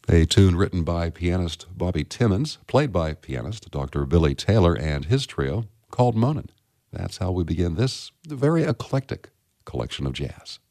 A tune written by pianist Bobby Timmons, played by pianist Dr. Billy Taylor and his trio, called Moanin'. That's how we begin this very eclectic collection of jazz.